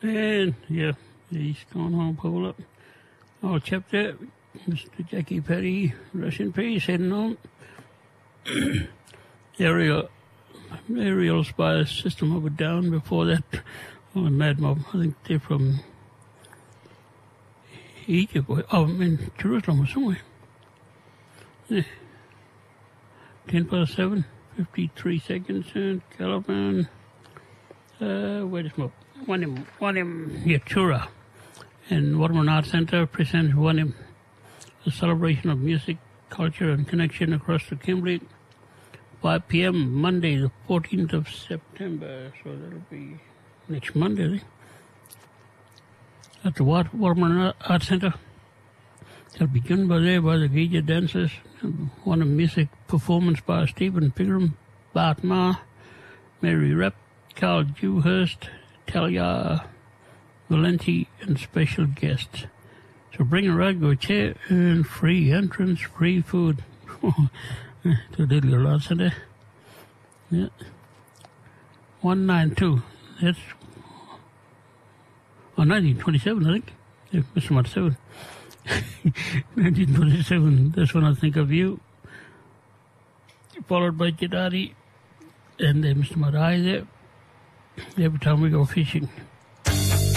And, yeah, he's gone home, pull up. All chapter, Mr. Jackie Perry, rest in peace, heading on. Aerial spy system over down before that. Oh, Mad Mob, I think they're from Egypt, Jerusalem or somewhere. Yeah. 10 past 7, 53 seconds, and Caliban, where is Mob? Wanim, Yatura. And Waterman Art Center presents Wanim, a celebration of music, culture, and connection across the Kimberley. 5 p.m. Monday, the 14th of September. So that'll be next Monday, I think. At the Waterman Art Center. They'll begin by the Gija dancers. One of music performance by Stephen Pigram, Bart Ma, Mary Rep, Carl Dewhurst, Talia Valenti, and special guests. So bring a rug or a chair and free entrance, free food. To the little Art Center. Yeah. 192. That's 1927, I think. Yeah, Mr. Mark 7. 1927. That's when I think of you. Followed by Jadadi. And then Mr. Madai there. Every time we go fishing.